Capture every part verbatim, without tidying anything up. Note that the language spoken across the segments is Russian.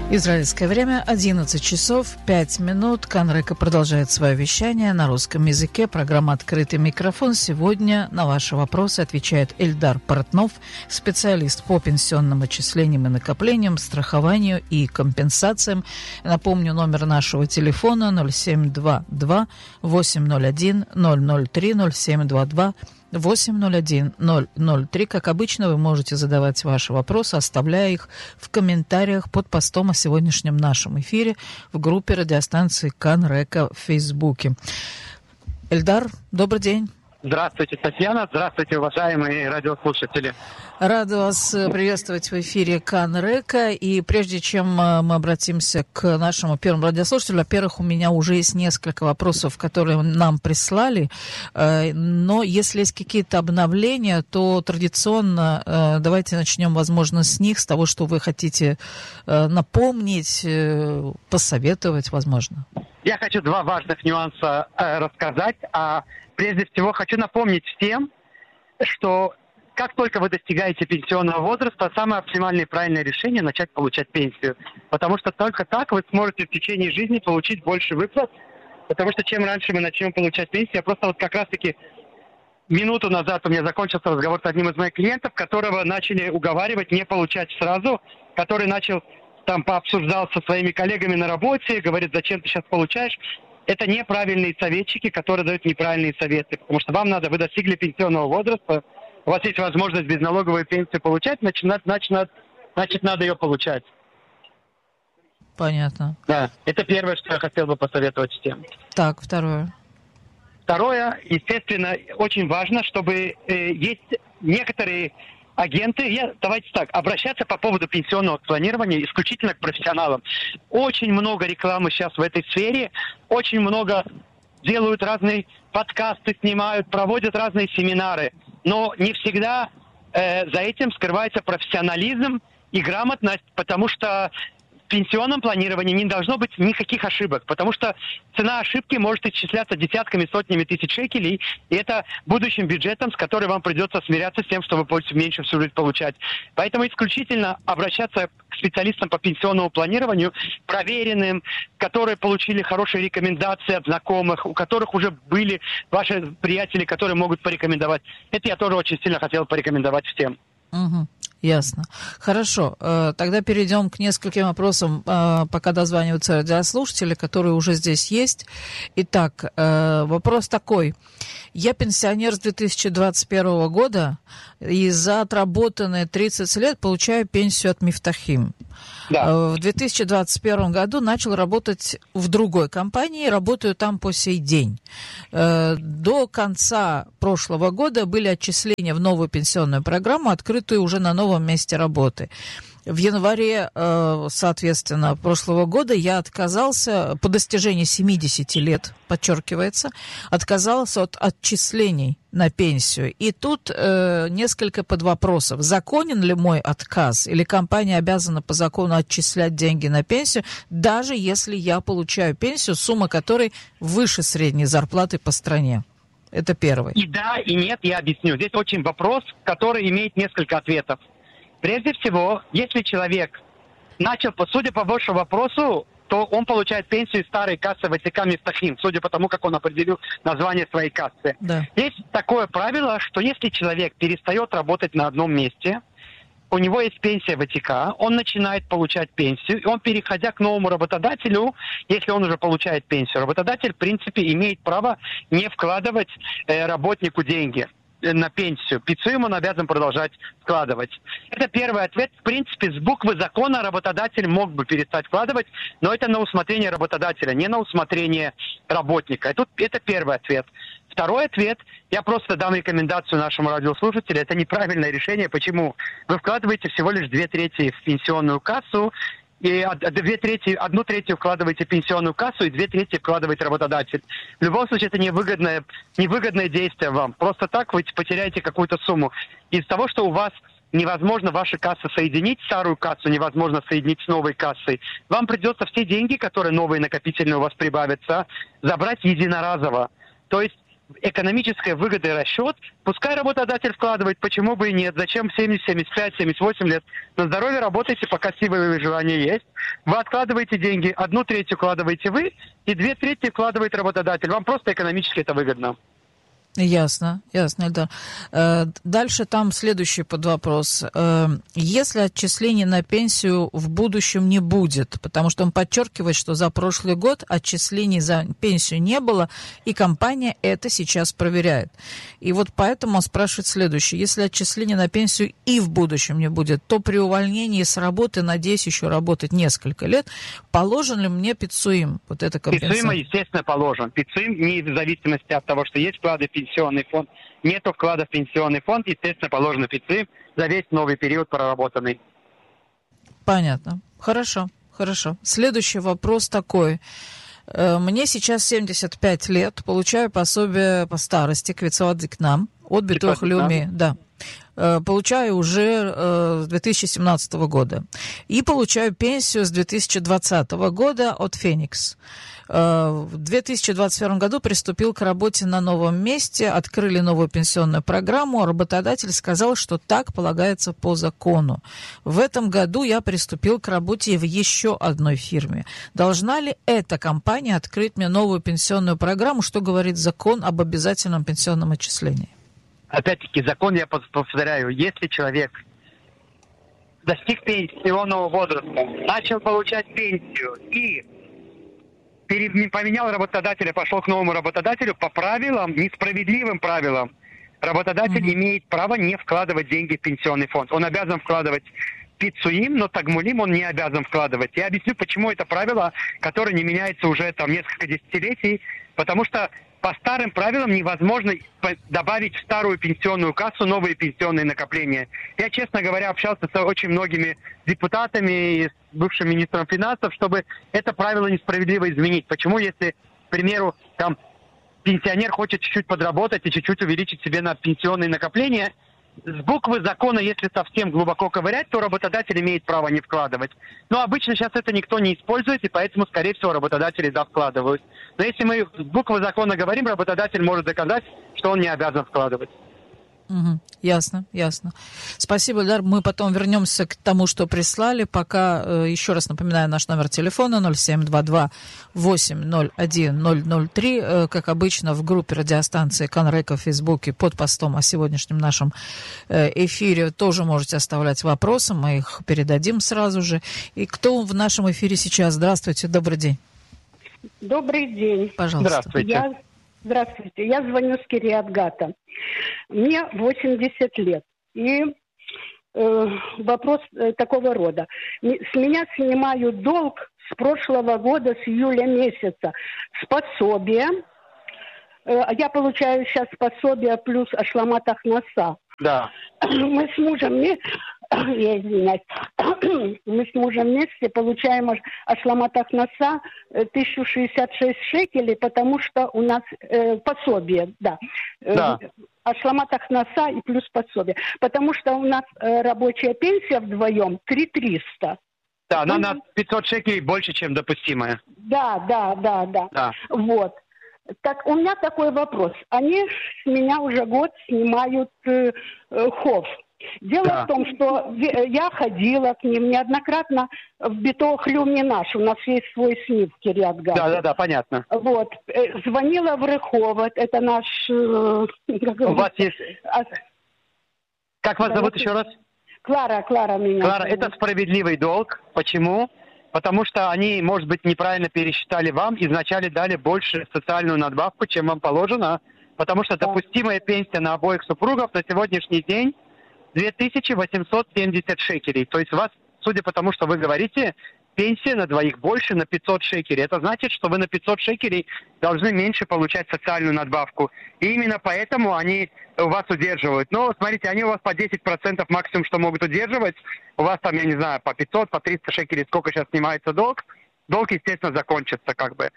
Израильское время одиннадцать часов пять минут. Канрека продолжает свое вещание на русском языке. Программа «Открытый микрофон». Сегодня на ваши вопросы отвечает Эльдар Портнов, специалист по пенсионным отчислениям и накоплениям, страхованию и компенсациям. Напомню, номер нашего телефона ноль семь два два восемь ноль один ноль ноль три ноль семь два два восемь ноль один ноль ноль три. Как обычно, вы можете задавать ваши вопросы, оставляя их в комментариях под постом о сегодняшнем нашем эфире в группе радиостанции Канрека в Фейсбуке. Эльдар, добрый день. Здравствуйте, Татьяна. Здравствуйте, уважаемые радиослушатели. Рада вас приветствовать в эфире Канрека. И прежде чем мы обратимся к нашему первому радиослушателю, во-первых, у меня уже есть несколько вопросов, которые нам прислали. Но если есть какие-то обновления, то традиционно давайте начнем, возможно, с них, с того, что вы хотите напомнить, посоветовать, возможно. Я хочу два важных нюанса рассказать. А прежде всего хочу напомнить всем, что как только вы достигаете пенсионного возраста, самое оптимальное и правильное решение – начать получать пенсию. Потому что только так вы сможете в течение жизни получить больше выплат. Потому что чем раньше мы начнем получать пенсию, я просто вот как раз-таки минуту назад у меня закончился разговор с одним из моих клиентов, которого начали уговаривать не получать сразу, который начал там пообсуждал со своими коллегами на работе, говорит, зачем ты сейчас получаешь. Это неправильные советчики, которые дают неправильные советы. Потому что вам надо, вы достигли пенсионного возраста, у вас есть возможность безналоговую пенсию получать, значит, значит, значит надо ее получать. Понятно. Да, это первое, что я хотел бы посоветовать всем. Так, второе. Второе, естественно, очень важно, чтобы э, есть некоторые агенты, я, давайте так, обращаться по поводу пенсионного планирования исключительно к профессионалам. Очень много рекламы сейчас в этой сфере, очень много делают разные подкасты, снимают, проводят разные семинары, но не всегда э, за этим скрывается профессионализм и грамотность, потому что в пенсионном планировании не должно быть никаких ошибок, потому что цена ошибки может исчисляться десятками, сотнями тысяч шекелей, и это будущим бюджетом, с которым вам придется смиряться с тем, чтобы меньше всю жизнь получать. Поэтому исключительно обращаться к специалистам по пенсионному планированию, проверенным, которые получили хорошие рекомендации от знакомых, у которых уже были ваши приятели, которые могут порекомендовать. Это я тоже очень сильно хотел порекомендовать всем. Угу. Ясно. Хорошо. Тогда перейдем к нескольким вопросам, пока дозваниваются радиослушатели, которые уже здесь есть. Итак, вопрос такой. Я пенсионер с две тысячи двадцать первого года и за отработанные тридцать лет получаю пенсию от Мифтахим. Да. В две тысячи двадцать первом году начал работать в другой компании, работаю там по сей день. До конца прошлого года были отчисления в новую пенсионную программу, открытую уже на новом месте работы. В январе, соответственно, прошлого года я отказался, по достижении семидесяти лет, подчеркивается, отказался от отчислений на пенсию. И тут э, несколько подвопросов. Законен ли мой отказ? Или компания обязана по закону отчислять деньги на пенсию, даже если я получаю пенсию, сумма которой выше средней зарплаты по стране? Это первый. И да, и нет, я объясню. Здесь очень вопрос, который имеет несколько ответов. Прежде всего, если человек начал, судя по вашему вопросу, то он получает пенсию из старой кассы ВТК Мифтахим, судя по тому, как он определил название своей кассы. Да. Есть такое правило, что если человек перестает работать на одном месте, у него есть пенсия ВТК, он начинает получать пенсию, и он, переходя к новому работодателю, если он уже получает пенсию, работодатель, в принципе, имеет право не вкладывать э, работнику деньги на пенсию. Пиццуем он обязан продолжать вкладывать. Это первый ответ. В принципе, с буквы закона работодатель мог бы перестать вкладывать, но это на усмотрение работодателя, не на усмотрение работника. И тут это первый ответ. Второй ответ. Я просто дам рекомендацию нашему радиослушателю. Это неправильное решение. Почему? Вы вкладываете всего лишь две трети в пенсионную кассу, и две трети, одну третью вкладываете в пенсионную кассу, и две трети вкладывает работодатель. В любом случае, это невыгодное, невыгодное действие вам. Просто так вы потеряете какую-то сумму. Из-за того, что у вас невозможно ваши кассы соединить, старую кассу невозможно соединить с новой кассой, вам придется все деньги, которые новые накопительные у вас прибавятся, забрать единоразово. То есть экономической выгоды расчет, пускай работодатель вкладывает, почему бы и нет. Зачем семьдесят, семьдесят пять, семьдесят восемь лет? На здоровье работайте, пока силы и желание есть. Вы откладываете деньги, одну треть вкладываете вы, и две трети вкладывает работодатель. Вам просто экономически это выгодно. Ясно, ясно, Эльдар. Э, Дальше там следующий подвопрос. Э, Если отчислений на пенсию в будущем не будет, потому что он подчеркивает, что за прошлый год отчислений за пенсию не было, и компания это сейчас проверяет. И вот поэтому он спрашивает следующее. Если отчислений на пенсию и в будущем не будет, то при увольнении с работы, надеюсь, еще работать несколько лет, положен ли мне пиццуим? Вот это компенсация. Пиццуим, естественно, положен. Пиццуим не в зависимости от того, что есть вклады в пенсионный фонд, нету вклада в пенсионный фонд, естественно, положено пиццуим за весь новый период проработанный. Понятно. Хорошо, хорошо. Следующий вопрос такой. Мне сейчас семьдесят пять лет, получаю пособие по старости, к нам от Битох Леуми, да. Получаю уже с две тысячи семнадцатого года. И получаю пенсию с две тысячи двадцатого года от Феникс. В две тысячи двадцать первом году приступил к работе на новом месте, открыли новую пенсионную программу, а работодатель сказал, что так полагается по закону. В этом году я приступил к работе в еще одной фирме. Должна ли эта компания открыть мне новую пенсионную программу? Что говорит закон об обязательном пенсионном отчислении? Опять-таки, закон, я повторяю, если человек достиг пенсионного возраста, начал получать пенсию и поменял работодателя, пошел к новому работодателю, по правилам, несправедливым правилам, работодатель mm-hmm. имеет право не вкладывать деньги в пенсионный фонд. Он обязан вкладывать пиццуим, но тагмулим он не обязан вкладывать. Я объясню, почему это правило, которое не меняется уже там несколько десятилетий, потому что по старым правилам невозможно добавить в старую пенсионную кассу новые пенсионные накопления. Я, честно говоря, общался с очень многими депутатами и с бывшим министром финансов, чтобы это правило несправедливо изменить. Почему, если, к примеру, там пенсионер хочет чуть-чуть подработать и чуть-чуть увеличить себе на пенсионные накопления, с буквы закона, если совсем глубоко ковырять, то работодатель имеет право не вкладывать. Но обычно сейчас это никто не использует, и поэтому, скорее всего, работодатели да вкладывают. Но если мы с буквы закона говорим, работодатель может доказать, что он не обязан вкладывать. Угу. Ясно, ясно. Спасибо, Эльдар. Мы потом вернемся к тому, что прислали. Пока э, еще раз напоминаю наш номер телефона ноль семь два два восемь ноль один ноль ноль три. Э, как обычно, в группе радиостанции Конрека в Фейсбуке под постом о сегодняшнем нашем э, эфире тоже можете оставлять вопросы. Мы их передадим сразу же. И кто в нашем эфире сейчас? Здравствуйте, добрый день. Добрый день. Пожалуйста. Здравствуйте. Я... Здравствуйте. Я звоню с Кириат-Гата. Мне восемьдесят лет. И э, вопрос э, такого рода. С меня снимают долг с прошлого года, с июля месяца. Способие. Э, я получаю сейчас пособие плюс ашламат ахнаса. Да. Мы с мужем... Не... Я извиняюсь. Мы с мужем вместе получаем ашламат ахнаса тысяча шестьдесят шесть шекелей, потому что у нас э, пособие, да. Да. Ашламат ахнаса и плюс пособие. Потому что у нас э, рабочая пенсия вдвоем три тысячи триста. Да, она на пятьсот шекелей больше, чем допустимая. Да, да, да, да. Да. Вот. Так, у меня такой вопрос. Они с меня уже год снимают э, э, хов. Дело да. в том, что я ходила к ним неоднократно в Битох Леуми наш. У нас есть свой СНИФ в Кириат-Гате. Да, да, да, понятно. Вот. Звонила в Рыховод. Это наш... Как У вас есть... А... Как вас да, зовут еще раз? Клара, Клара меня. Клара, зовут. Это справедливый долг. Почему? Потому что они, может быть, неправильно пересчитали вам и вначале дали больше социальную надбавку, чем вам положено. Потому что да. допустимая пенсия на обоих супругов на сегодняшний день две тысячи восемьсот семьдесят шекелей. То есть у вас, судя по тому, что вы говорите, пенсия на двоих больше на пятьсот шекелей. Это значит, что вы на пятьсот шекелей должны меньше получать социальную надбавку. И именно поэтому они у вас удерживают. Но, смотрите, они у вас по десять процентов максимум, что могут удерживать. У вас там, я не знаю, по пятьсот, по триста шекелей, сколько сейчас снимается долг. Долг, естественно, закончится как бы.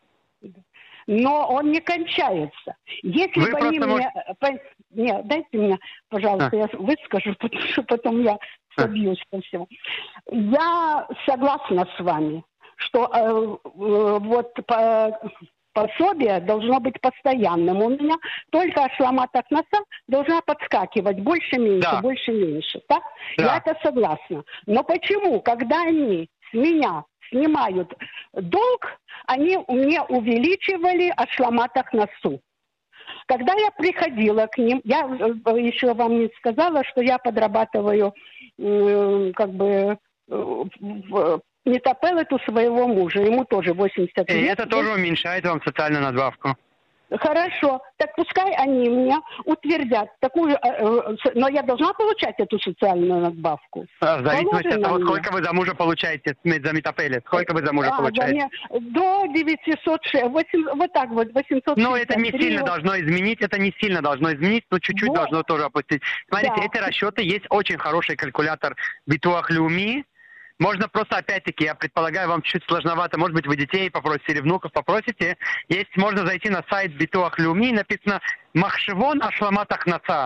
Но он не кончается. Если Вы бы они мне... Можете... Нет, дайте мне, пожалуйста, а. я выскажу, потому что потом я собьюсь а. по всему. Я согласна с вами, что э, э, вот по, пособие должно быть постоянным. У меня только ашлама такнаса должна подскакивать больше-меньше, Да. больше-меньше. Так? Да. Я это согласна. Но почему, когда они с меня снимают долг, они мне увеличивали ашлама такнасу? Когда я приходила к ним, я еще вам не сказала, что я подрабатываю э, как бы э, в метапеллет у своего мужа. Ему тоже восемьдесят И лет. это тоже уменьшает вам социальную надбавку. Хорошо. Так пускай они мне утвердят такую... э, э, но я должна получать эту социальную надбавку. А, В зависимости от Положено того, мне. сколько вы за мужа получаете за метапеллет. Сколько вы за мужа А, получаете? за меня до девятисот шесть, восемь, вот так вот, восемьсот Но шестьдесят это не три, сильно вот. должно изменить, это не сильно должно изменить, но чуть-чуть Вот. должно тоже опустить. Смотрите, Да. эти расчеты, есть очень хороший калькулятор Битуах Леуми. Можно просто, опять-таки, я предполагаю, вам чуть сложновато, может быть, вы детей попросите или внуков попросите. Есть, можно зайти на сайт Битуах Леуми, написано «Махшевон Ашламат Ахнаца».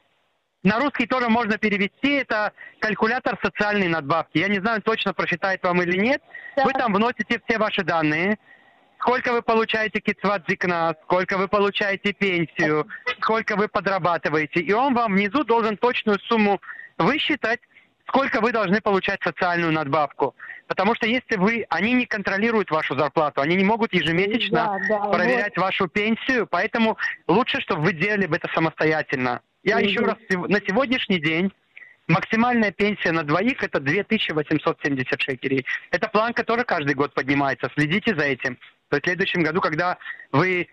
На русский тоже можно перевести, это калькулятор социальной надбавки. Я не знаю, точно просчитает вам или нет. Да. Вы там вносите все ваши данные. Сколько вы получаете кицват зикна, сколько вы получаете пенсию, сколько вы подрабатываете. И он вам внизу должен точную сумму высчитать, сколько вы должны получать социальную надбавку. Потому что если вы, они не контролируют вашу зарплату, они не могут ежемесячно Да, да, проверять вашу пенсию, поэтому лучше, чтобы вы делали бы это самостоятельно. Я Мгм. еще раз, на сегодняшний день максимальная пенсия на двоих это две тысячи восемьсот семьдесят шекелей. Это планка тоже каждый год поднимается, следите за этим. То есть в следующем году, когда вы,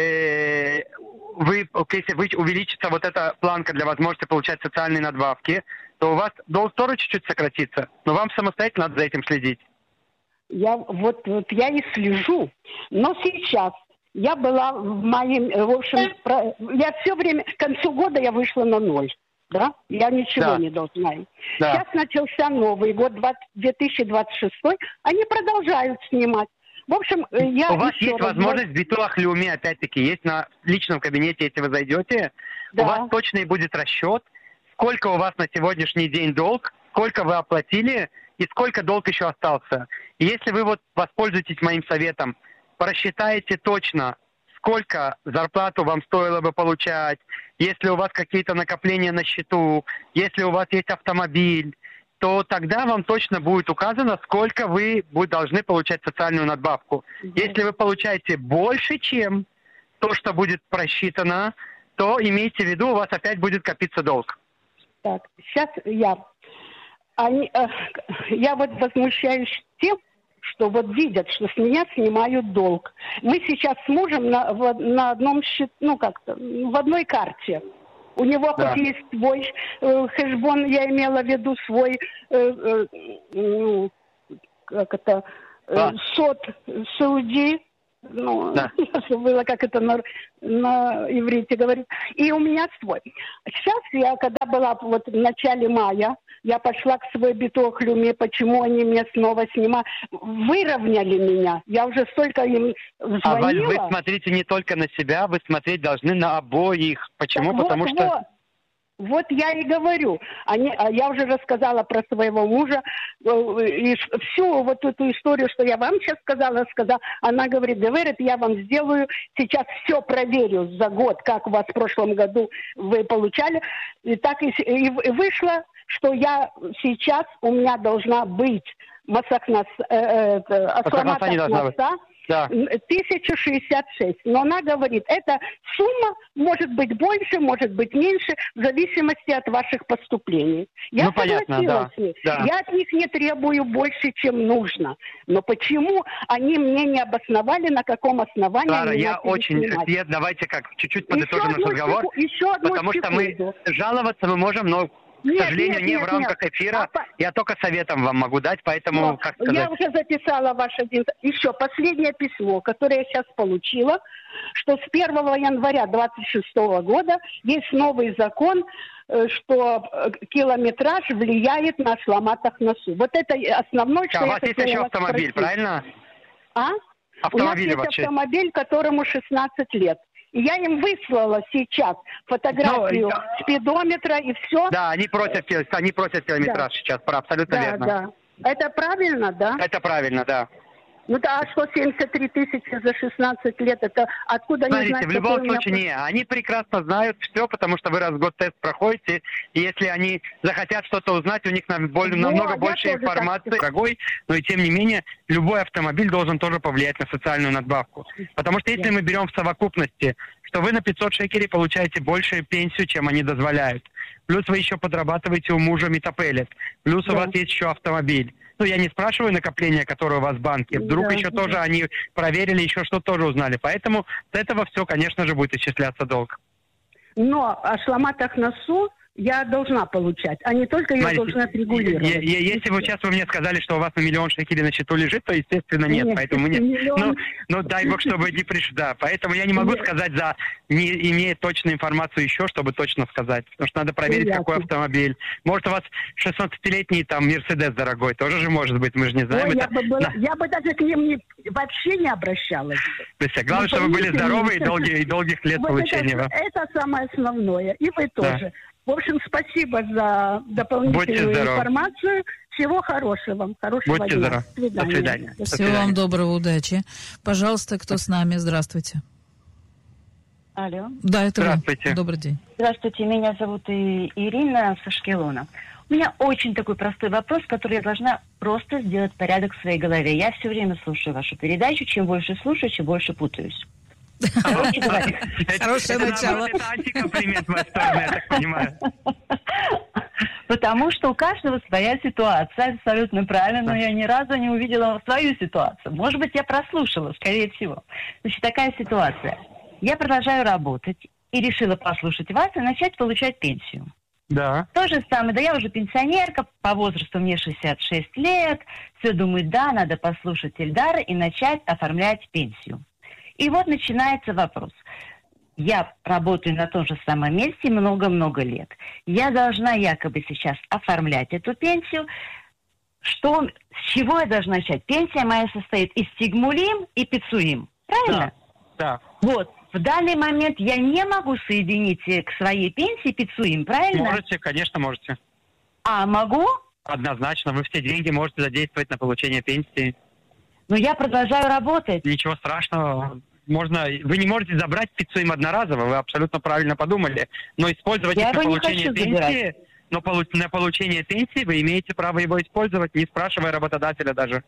э, вы, если вы увеличится вот эта планка для возможности получать социальные надбавки, то у вас долг тоже чуть-чуть сократится. Но вам самостоятельно надо за этим следить. Я вот, вот я и слежу. Но сейчас я была в моем, в общем, про- я все время, к концу года я вышла на ноль. Да? Я ничего Да. не должна. Да. Сейчас начался Новый год, две тысячи двадцать шестой. Они продолжают снимать. В общем, э, я У вас еще есть раз возможность в Битуах Леуми, опять-таки, есть на личном кабинете, если вы зайдете. Да. У вас точный будет расчет, сколько у вас на сегодняшний день долг, сколько вы оплатили и сколько долг еще остался. И если вы вот воспользуетесь моим советом, просчитаете точно, сколько зарплату вам стоило бы получать, если у вас какие-то накопления на счету, если у вас есть автомобиль, то тогда вам точно будет указано, сколько вы будете, должны получать социальную надбавку. Мгм. Если вы получаете больше, чем то, что будет просчитано, то имейте в виду, у вас опять будет копиться долг. Так, сейчас я, они, э, я вот возмущаюсь тем, что вот видят, что с меня снимают долг. Мы сейчас с мужем на, в- на одном счету, ну как-то, в одной карте. У него Да. хоть есть свой э, хэшбон, я имела в виду свой, э, э, ну, как это, э, Да. сот Сауди, ну, Да. я забыла, как это на, на иврите говорит. И у меня свой. Сейчас я, когда была вот в начале мая, я пошла к своей Битуах Леуми, почему они меня снова снимают. Выровняли меня. Я уже столько им А Валь, звонила. вы смотрите не только на себя, вы смотреть должны на обоих. Почему? Так вот, Потому что... вот. Вот я и говорю. Они, а я уже рассказала про своего мужа. э, И ш- всю вот эту историю, что я вам сейчас сказала, сказала. Она говорит, Деверет, я вам сделаю. Сейчас все проверю за год, как у вас в прошлом году вы получали. И так и, с- и в- и вышло, что я сейчас, у меня должна быть Масахнас, э, э, это, Асламат Масахнаса не должна быть. Ахнаса, Да. тысяча шестьдесят шесть. Но она говорит, эта сумма может быть больше, может быть меньше, в зависимости от ваших поступлений. Я Ну, понятно, согласилась да, с ней. да. Я от них не требую больше, чем нужно. Но почему они мне не обосновали, на каком основании Клара, они я начали очень... снимать? Я, давайте как, чуть-чуть Еще подытожим наш одну разговор. секу- еще одну Потому что мы секунду. жаловаться мы можем, но, к Нет, сожалению, нет, не нет, в рамках нет. эфира. А по- Я только советом вам могу дать, поэтому, Но как я сказать... уже записала ваш один... Еще последнее письмо, которое я сейчас получила, что с первого января двадцать шестого года есть новый закон, э, что э, километраж влияет на Ашламат Ахнасу. Вот это основное, что А у я вас есть хотела еще вас автомобиль, спросить. правильно? А? Автомобиль у у нас вас есть есть. автомобиль, которому шестнадцать лет. И я им выслала сейчас фотографию Ну, спидометра и все. Да, они просят, кил- они просят километраж Да. сейчас, про- абсолютно Да, верно. да. Это правильно, да? Это правильно, да. Ну да, а что семьдесят три тысячи за шестнадцать лет, это откуда они Смотрите, знают? в любом какой у меня- случае, не, они прекрасно знают все, потому что вы раз в год тест проходите, и если они захотят что-то узнать, у них нам- боль- Вот, намного я больше тоже так информации, считаю. дорогой, но и тем не менее, любой автомобиль должен тоже повлиять на социальную надбавку. Потому что если мы берем в совокупности, что вы на пятьсот шекелей получаете больше пенсию, чем они дозволяют, плюс вы еще подрабатываете у мужа метапеллет, плюс у Да. вас есть еще автомобиль. Ну, я не спрашиваю накопления, которые у вас в банке. Вдруг Да, еще да. тоже они проверили, еще что тоже узнали. Поэтому с этого все, конечно же, будет исчисляться долг. Но ашламат носу я должна получать, а не только я Смотрите, должна отрегулировать. е- е- Если вы сейчас вы мне сказали, что у вас на миллион шекелей на счету лежит, то, естественно, нет. Нет, Поэтому нет. миллион. Ну, ну, дай бог, чтобы не пришли. Да, поэтому я не могу Нет. сказать, за, не имея точную информацию еще, чтобы точно сказать. Потому что надо проверить, Ясно. какой автомобиль. Может, у вас шестнадцатилетний там Мерседес дорогой. Тоже же может быть, мы же не знаем. Ой, я, Это- бы была- на- я бы даже к ним не, вообще не обращалась. То есть, главное, Ну, чтобы вы были поймите здоровы и, меня. долгие, и долгих лет Вот получения это, вам. это самое основное. И вы Да. тоже. В общем, спасибо за дополнительную Будьте здоровы. информацию. Всего хорошего вам. Хорошего Будьте дня. здоровы. До свидания. До свидания. До До Всего свидания. вам доброго, удачи. Пожалуйста, кто с нами? Здравствуйте. Алло. Да, это Здравствуйте. вы. Добрый день. Здравствуйте, меня зовут И- Ирина с Ашкелона. У меня очень такой простой вопрос, который я должна просто сделать порядок в своей голове. Я все время слушаю вашу передачу. Чем больше слушаю, чем больше путаюсь. Короче говоря, Это- Хорошее это, начало. наоборот, Это антикомплимент в мою сторону, я так понимаю. Потому что у каждого своя ситуация, абсолютно правильно, но я ни разу не увидела свою ситуацию. Может быть, я прослушала, скорее всего. Значит, такая ситуация. Я продолжаю работать и решила послушать вас и начать получать пенсию. Да. То же самое, да я уже пенсионерка, по возрасту мне шестьдесят шесть лет, все думаю, да, надо послушать Эльдара и начать оформлять пенсию. И вот начинается вопрос. Я работаю на том же самом месте много-много лет. Я должна якобы сейчас оформлять эту пенсию. Что, с чего я должна начать? Пенсия моя состоит из тигмулим и пицуим. Правильно? Да. Вот. В данный момент я не могу соединить э, к своей пенсии пицуим, правильно? Можете, конечно, можете. А могу? Однозначно. Вы все деньги можете задействовать на получение пенсии. Но я продолжаю работать. Ничего страшного. Можно, вы не можете забрать пиццу им одноразово, вы абсолютно правильно подумали. Но использовать Я их на его не получение хочу пенсии, забирать. но полу- на получение пенсии вы имеете право его использовать, не спрашивая работодателя даже.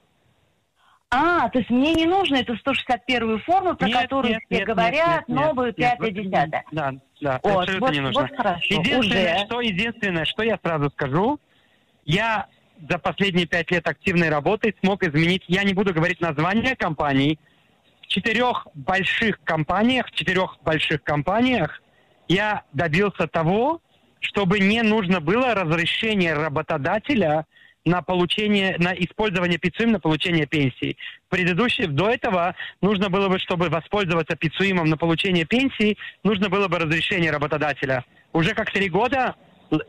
А, то есть мне не нужно эту сто шестьдесят первую форму, про Нет, которую нет, все нет, говорят, нет, нет, новую, нет, пятое, нет. десятое. Да, да, Вот, абсолютно вот, не нужно. вот хорошо, Единственное, уже. что, единственное, что я сразу скажу, я за последние пять лет активной работы смог изменить, я не буду говорить название компаний, в четырех больших компаниях, в четырех больших компаниях я добился того, чтобы не нужно было разрешение работодателя на получение, на использование пицуим на получение пенсии. Предыдущий, до этого нужно было бы, чтобы воспользоваться пицуимом на получение пенсии, нужно было бы разрешение работодателя. Уже как три года